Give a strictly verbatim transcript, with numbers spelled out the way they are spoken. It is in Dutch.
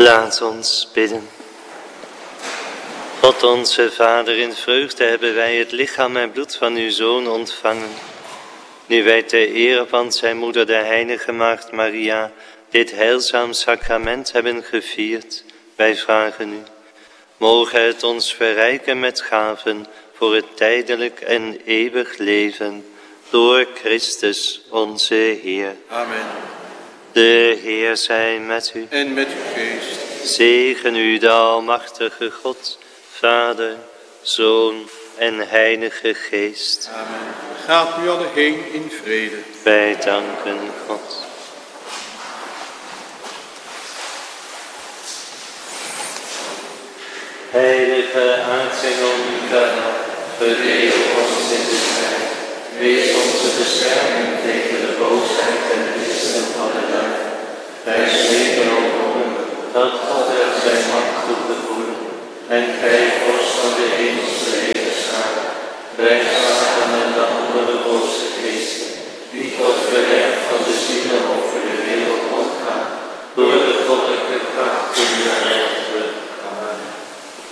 Laat ons bidden. God onze Vader, in vreugde hebben wij het lichaam en bloed van uw Zoon ontvangen. Nu wij ter ere van zijn moeder, de heilige Maagd Maria, dit heilzaam sacrament hebben gevierd, wij vragen u, moge het ons verrijken met gaven voor het tijdelijk en eeuwig leven, door Christus onze Heer. Amen. De Heer zij met u. En met uw geest. Zegen u de almachtige God, Vader, Zoon en Heilige Geest. Amen. Gaat nu alle heen in vrede. Wij danken God. Heilige aartsengel Michael, verdedig ons in de strijd. Wees onze bescherming tegen de boosheid en de listen van de duivel. Wij spreken over dat God er zijn macht doet bevoelen en gij voor